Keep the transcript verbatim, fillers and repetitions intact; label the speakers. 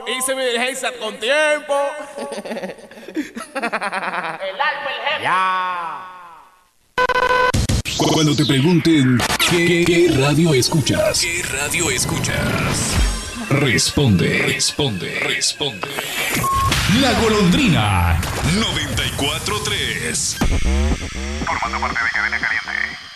Speaker 1: hice mi diligencia con tiempo. El alfa, el jefe. Ya.
Speaker 2: Cuando te pregunten ¿qué, qué radio escuchas? ¿Qué radio escuchas? Responde, responde, responde. La Golondrina noventa y cuatro tres.
Speaker 3: Formando parte de Cadena Caliente.